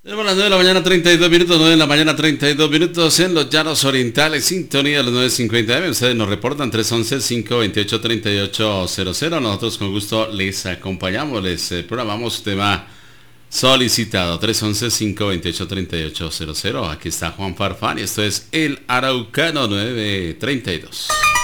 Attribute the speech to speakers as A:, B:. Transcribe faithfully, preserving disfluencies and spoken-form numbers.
A: Tenemos las nueve de la mañana, treinta y dos minutos, nueve de la mañana, treinta y dos minutos en los llanos orientales, sintonía de los nueve cincuenta eme. Ustedes nos reportan tres once, cinco veintiocho, treinta y ocho cero cero. Nosotros con gusto les acompañamos, les eh, programamos tema solicitado tres once, cinco veintiocho, treinta y ocho cero cero. Aquí está Juan Farfán y esto es El Araucano nueve treinta y dos.